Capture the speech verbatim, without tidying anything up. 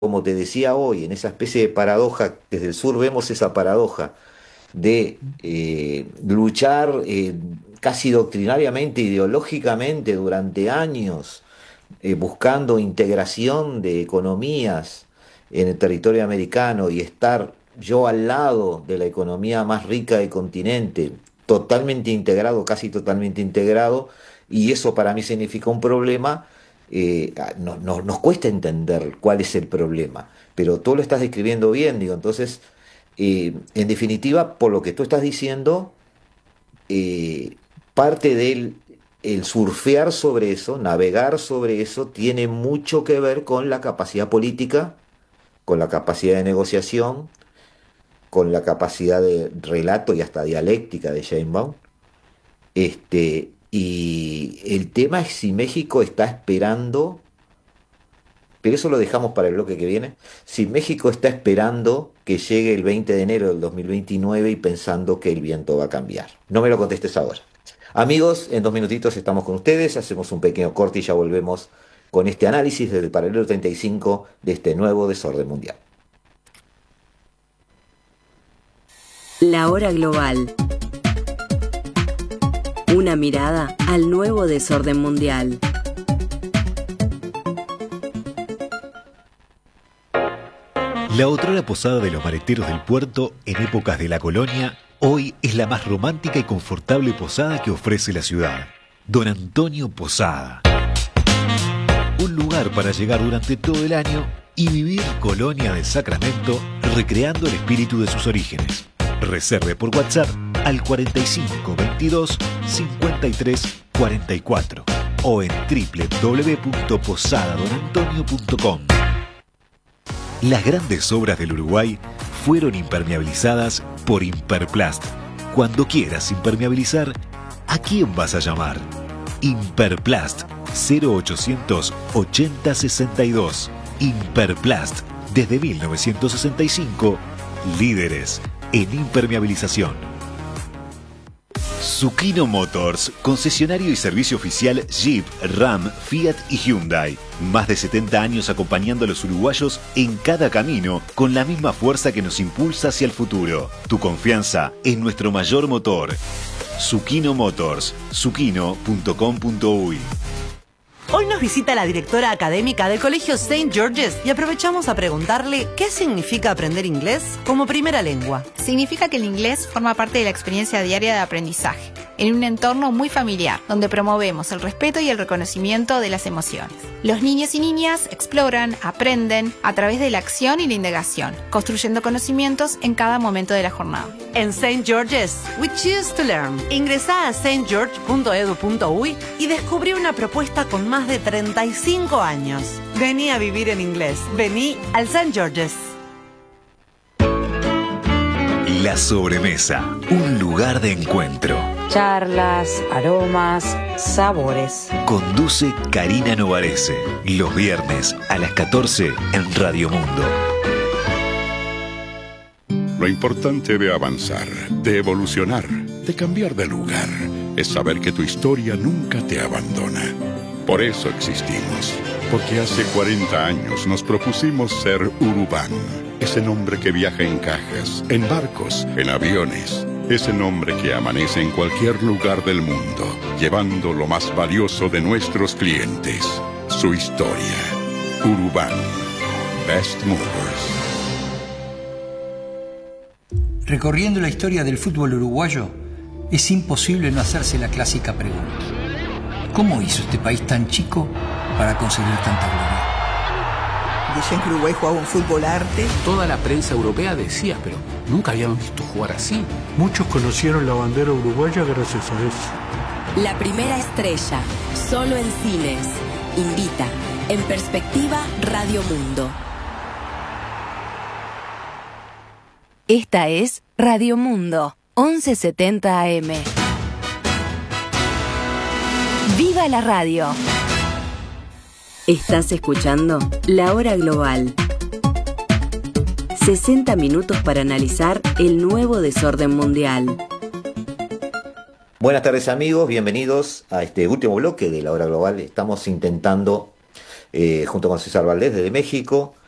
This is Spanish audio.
como te decía hoy, en esa especie de paradoja, desde el sur vemos esa paradoja de eh, luchar eh, casi doctrinariamente, ideológicamente durante años, eh, buscando integración de economías en el territorio americano y estar yo al lado de la economía más rica del continente, totalmente integrado, casi totalmente integrado, y eso para mí significa un problema. Eh, no- no- nos cuesta entender cuál es el problema, pero tú lo estás describiendo bien, digo, entonces, eh, en definitiva, por lo que tú estás diciendo, eh, parte del el surfear sobre eso, navegar sobre eso, tiene mucho que ver con la capacidad política, con la capacidad de negociación, con la capacidad de relato y hasta dialéctica de Sheinbaum. Este, y el tema es si México está esperando, pero eso lo dejamos para el bloque que viene, si México está esperando que llegue el veinte de enero del dos mil veintinueve y pensando que el viento va a cambiar. No me lo contestes ahora. Amigos, en dos minutitos estamos con ustedes, hacemos un pequeño corte y ya volvemos con este análisis desde el paralelo treinta y cinco de este nuevo desorden mundial. La hora global. Una mirada al nuevo desorden mundial. La otrora posada de los mareteros del puerto en épocas de la colonia, hoy es la más romántica y confortable posada que ofrece la ciudad. Don Antonio Posada. Un lugar para llegar durante todo el año y vivir Colonia de Sacramento, recreando el espíritu de sus orígenes. Reserve por WhatsApp al cuarenta y cinco veintidós cincuenta y tres cuarenta y cuatro o en doble u doble u doble u punto posada don antonio punto com. Las grandes obras del Uruguay fueron impermeabilizadas por Imperplast. Cuando quieras impermeabilizar, ¿a quién vas a llamar? Imperplast cero ochocientos ochenta sesenta y dos. Imperplast, desde mil novecientos sesenta y cinco, líderes en impermeabilización. Zucchino Motors, concesionario y servicio oficial Jeep, Ram, Fiat y Hyundai. Más de setenta años acompañando a los uruguayos en cada camino con la misma fuerza que nos impulsa hacia el futuro. Tu confianza es nuestro mayor motor. Zucchino Motors, zucchino punto com punto uy. Hoy nos visita la directora académica del Colegio Saint George's y aprovechamos a preguntarle qué significa aprender inglés como primera lengua. Significa que el inglés forma parte de la experiencia diaria de aprendizaje, en un entorno muy familiar, donde promovemos el respeto y el reconocimiento de las emociones. Los niños y niñas exploran, aprenden a través de la acción y la indagación, construyendo conocimientos en cada momento de la jornada. En Saint George's, we choose to learn. Ingresá a s t george punto e d u punto u y y descubrí una propuesta con más de treinta y cinco años. Vení a vivir en inglés. Vení al Saint George's. La sobremesa, un lugar de encuentro. Charlas, aromas, sabores. Conduce Karina Novarese, los viernes a las catorce en Radio Mundo. Lo importante de avanzar, de evolucionar, de cambiar de lugar, es saber que tu historia nunca te abandona. Por eso existimos, porque hace cuarenta años nos propusimos ser Urubán, ese nombre que viaja en cajas, en barcos, en aviones, ese nombre que amanece en cualquier lugar del mundo, llevando lo más valioso de nuestros clientes, su historia. Urubán, Best Movers. Recorriendo la historia del fútbol uruguayo, es imposible no hacerse la clásica pregunta: ¿cómo hizo este país tan chico para conseguir tanta gloria? Decían que Uruguay jugaba un fútbol arte. Toda la prensa europea decía, pero nunca habíamos visto jugar así. Muchos conocieron la bandera uruguaya gracias a eso. La primera estrella, solo en cines. Invita, en perspectiva, Radio Mundo. Esta es Radio Mundo, once setenta A M. ¡Viva la radio! Estás escuchando La Hora Global. sesenta minutos para analizar el nuevo desorden mundial. Buenas tardes amigos, bienvenidos a este último bloque de La Hora Global. Estamos intentando, eh, junto con César Valdés desde México,